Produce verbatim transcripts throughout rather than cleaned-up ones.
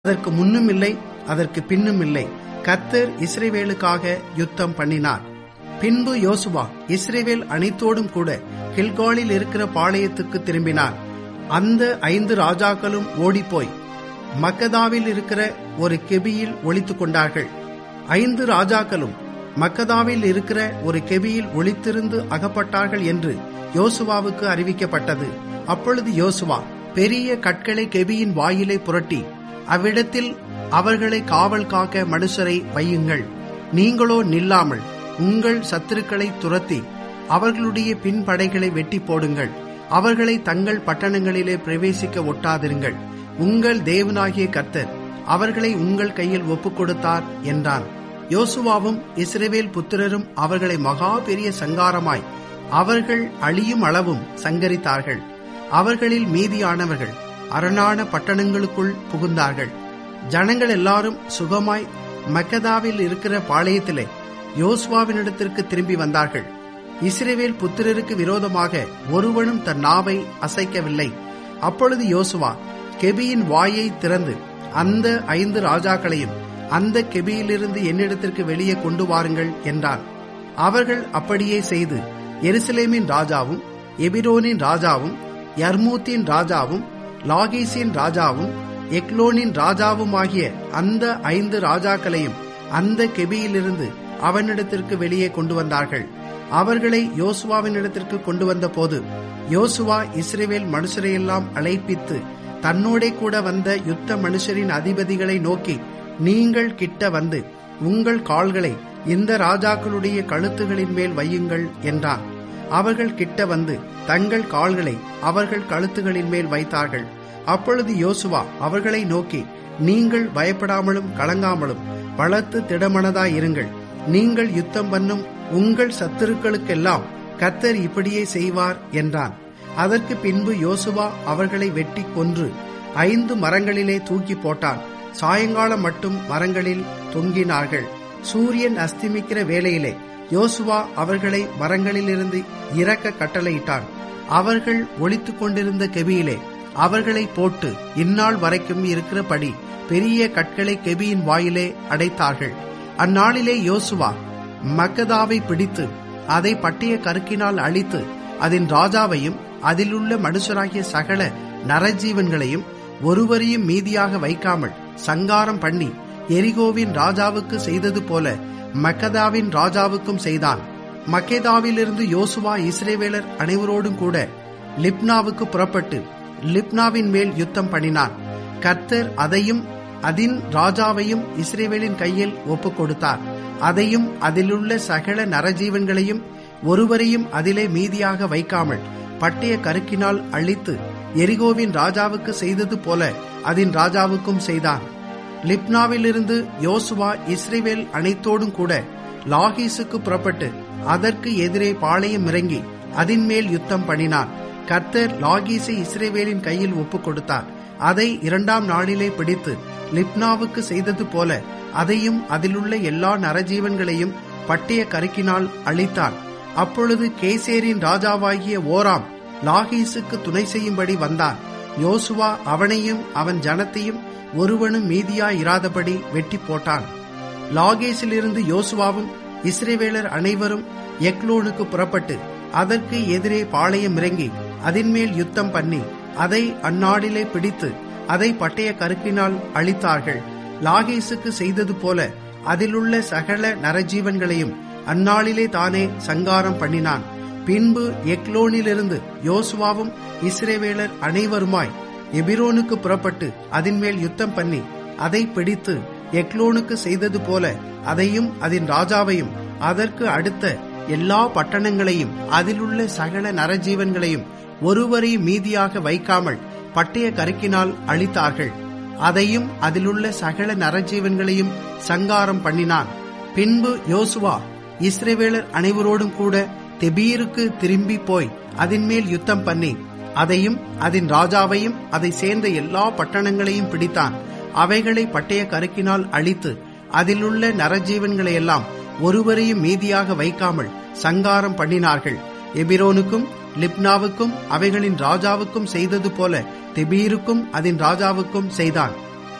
அதற்கு முன்னும் இல்லை, அதற்கு பின்னும் இல்லை. கர்த்தர் இஸ்ரவேலுக்காக யுத்தம் பண்ணினார். பின்பு யோசுவா இஸ்ரவேல் அனைத்தோடும் கூட கில்காலில் இருக்கிற பாளையத்துக்கு திரும்பினார். அந்த ஐந்து ராஜாக்களும் ஓடிப்போய் மக்கதாவில் இருக்கிற ஒரு கெபியில் ஒளித்துக் கொண்டார்கள். ஐந்து ராஜாக்களும் மக்கதாவில் இருக்கிற ஒரு கெபியில் ஒளித்திருந்து அகப்பட்டார்கள் என்று யோசுவாவுக்கு அறிவிக்கப்பட்டது. அப்பொழுது யோசுவா பெரிய கற்களை கெபியின் வாயிலை புரட்டி, அவ்விடத்தில் அவர்களை காவல் காக்க மனுஷரை வையுங்கள், நீங்களோ நில்லாமல் உங்கள் சத்துருக்களை துரத்தி அவர்களுடைய பின்படைகளை வெட்டி போடுங்கள், அவர்களை தங்கள் பட்டணங்களிலே பிரவேசிக்க ஒட்டாதிருங்கள், உங்கள் தேவனாகிய கர்த்தர் அவர்களை உங்கள் கையில் ஒப்புக் கொடுத்தார் என்றான். யோசுவாவும் இஸ்ரவேல் புத்திரரும் அவர்களை மகா பெரிய சங்காரமாய் அவர்கள் அழியும் அளவும் சங்கரித்தார்கள். அவர்களில் மீதியானவர்கள் அரணான பட்டணங்களுக்குள் புகுந்தார்கள். ஜனங்கள் எல்லாரும் சுகமாய் மக்கதாவில் இருக்கிற பாளையத்திலே யோசுவாவினிடத்திற்கு திரும்பி வந்தார்கள். இஸ்ரவேல் புத்திரருக்கு விரோதமாக ஒருவனும் தன் நாவை அசைக்கவில்லை. அப்பொழுது யோசுவா கெபியின் வாயை திறந்து அந்த ஐந்து ராஜாக்களையும் அந்த கெபியிலிருந்து என்னிடத்திற்கு வெளியே கொண்டு வாருங்கள் என்றான். அவர்கள் அப்படியே செய்து எருசலேமின் ராஜாவும் எபிரோனின் ராஜாவும் யர்மூத்தின் ராஜாவும் லாகீசின் ராஜாவும் எக்லோனின் ராஜாவும் ஆகிய அந்த ஐந்து ராஜாக்களையும் அந்த கெபியிலிருந்து அவனிடத்திற்கு வெளியே கொண்டு வந்தார்கள். அவர்களை யோசுவாவினிடத்திற்கு கொண்டு வந்த போது யோசுவா இஸ்ரவேல் மனுஷரையெல்லாம் அழைப்பித்து தன்னோடே கூட வந்த யுத்த மனுஷரின் அதிபதிகளை நோக்கி, நீங்கள் கிட்ட வந்து உங்கள் கால்களை இந்த ராஜாக்களுடைய கழுத்துகளின் மேல் வையுங்கள் என்றான். அவர்கள் கிட்ட வந்து தங்கள் கால்களை அவர்கள் கழுத்துகளின் மேல் வைத்தார்கள். அப்பொழுது யோசுவா அவர்களை நோக்கி, நீங்கள் பயப்படாமலும் கலங்காமலும் பலத்து திடமனதாயிருங்கள், நீங்கள் யுத்தம் பண்ணும் உங்கள் சத்துருக்களுக்கெல்லாம் கர்த்தர் இப்படியே செய்வார் என்றான். அதற்கு பின்பு யோசுவா அவர்களை வெட்டி கொன்று ஐந்து மரங்களிலே தூக்கி போட்டான். சாயங்காலம் மட்டும் மரங்களில் தொங்கினார்கள். சூரியன் அஸ்தமிக்கிற வேளையிலே யோசுவா அவர்களை மரங்களிலிருந்து இறக்க கட்டளையிட்டான். அவர்கள் ஒளித்துக் கொண்டிருந்த கெபியிலே அவர்களை போட்டு இந்நாள் வரைக்கும் இருக்கிறபடி பெரிய கற்களை கெபியின் வாயிலே அடைத்தார்கள். அந்நாளிலே யோசுவா மக்கதாவை பிடித்து அதை பட்டய கருக்கினால் அழித்து அதன் ராஜாவையும் அதிலுள்ள மனுஷராகிய சகல நரஜீவன்களையும் ஒருவரையும் மீதியாக வைக்காமல் சங்காரம் பண்ணி எரிகோவின் ராஜாவுக்கு செய்தது போல மக்கதாவின் ராஜாவுக்கும் செய்தான். மக்கெதாவிலிருந்து யோசுவா இஸ்ரவேலர் அனைவரோடும் கூட லிப்னாவுக்கு புறப்பட்டு லிப்னாவின் மேல் யுத்தம் பண்ணினான். கர்த்தர் அதையும் அதின் ராஜாவையும் இஸ்ரவேலின் கையில் ஒப்புக் கொடுத்தார். அதையும் அதிலுள்ள சகல நரஜீவன்களையும் ஒருவரையும் அதிலே மீதியாக வைக்காமல் பட்டய கருக்கினால் அழித்து எரிகோவின் ராஜாவுக்கு செய்தது போல அதின் ராஜாவுக்கும் செய்தான். லிப்னாவிலிருந்து யோசுவா இஸ்ரவேல் அனைத்தோடும் கூட லாகீசுக்கு புறப்பட்டு அதற்கு எதிரே பாளையம் இறங்கி அதின் மேல் யுத்தம் பண்ணினான். கர்த்தர் லாகீசை இஸ்ரவேலின் கையில் ஒப்புக் கொடுத்தார். அதை இரண்டாம் நாளிலே பிடித்து லிப்னாவுக்கு செய்தது போல அதையும் அதிலுள்ள எல்லா நரஜீவன்களையும் பட்டய கருக்கினால் அழித்தான். அப்பொழுது கேசேரின் ராஜாவாகிய ஓராம் லாகீசுக்கு துணை செய்யும்படி வந்தான். யோசுவா அவனையும் அவன் ஜனத்தையும் ஒருவனும் மீதியாயிராதபடி வெட்டி போட்டான். லாகேசிலிருந்து யோசுவாவும் இஸ்ரவேலர் அனைவரும் எக்லோனுக்கு புறப்பட்டு அதற்கு எதிரே பாளையம் இறங்கி அதின்மேல் யுத்தம் பண்ணி அதை அந்நாளிலே பிடித்து அதை பட்டய கருக்கினால் அழித்தார்கள். லாகேசுக்கு செய்தது போல அதிலுள்ள சகல நரஜீவன்களையும் அந்நாளிலே தானே சங்காரம் பண்ணினான். பின்பு எக்லோனிலிருந்து யோசுவாவும் இஸ்ரவேலர் அனைவருமாய் எபிரோனுக்கு புறப்பட்டு அதின்மேல் யுத்தம் பண்ணி அதை பிடித்து எக்லோனுக்கு செய்தது போல அதையும் அதன் ராஜாவையும் அதற்கு அடுத்த எல்லா பட்டணங்களையும் அதிலுள்ள சகல நரஜீவன்களையும் ஒருவரையும் மீதியாக வைக்காமல் பட்டய கருக்கினால் அழித்தார்கள். அதையும் அதிலுள்ள சகல நரஜீவன்களையும் சங்காரம் பண்ணினான். பின்பு யோசுவா இஸ்ரவேலர் அனைவரோடும் கூட தெபீருக்கு திரும்பி போய் அதின்மேல் யுத்தம் பண்ணி அதையும் அதன் ராஜாவையும் அதை சேர்ந்த எல்லா பட்டணங்களையும் பிடித்தான். அவைகளை பட்டய கருக்கினால் அழித்து அதிலுள்ள நரஜீவன்களையெல்லாம் ஒருவரையும் மீதியாக வைக்காமல் சங்காரம் பண்ணினார்கள். எபிரோனுக்கும் லிப்னாவுக்கும் அவைகளின் ராஜாவுக்கும் செய்தது போல தெபீருக்கும் அதன் ராஜாவுக்கும் செய்தான்.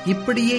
இப்படியே